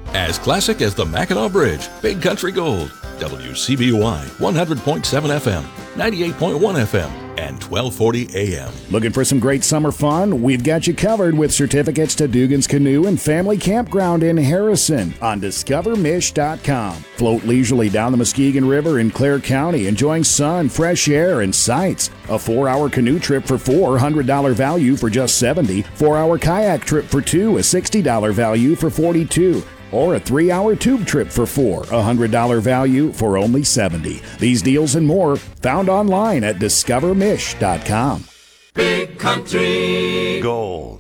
As classic as the Mackinac Bridge, Big Country Gold. WCBY 100.7 FM, 98.1 FM, and 1240 AM. Looking for some great summer fun? We've got you covered with certificates to Dugan's Canoe and Family Campground in Harrison on DiscoverMish.com. Float leisurely down the Muskegon River in Clare County, enjoying sun, fresh air, and sights. A 4-hour canoe trip for $4, $100 value for just $70. 4-hour kayak trip for $2, a $60 value for $42. Or a 3-hour tube trip for $4, $100 value for only $70. These deals and more found online at DiscoverMish.com. Big Country Gold.